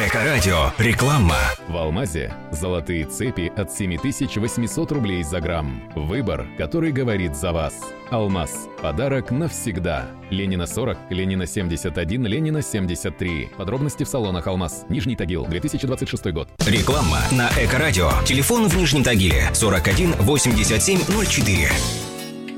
Эко-радио. Реклама. В Алмазе золотые цепи от 7800 рублей за грамм. Выбор, который говорит за вас. Алмаз. Подарок навсегда. Ленина 40, Ленина 71, Ленина 73. Подробности в салонах Алмаз. Нижний Тагил, 2026 год. Реклама на Эко-радио. Телефон в Нижнем Тагиле 41 87 04.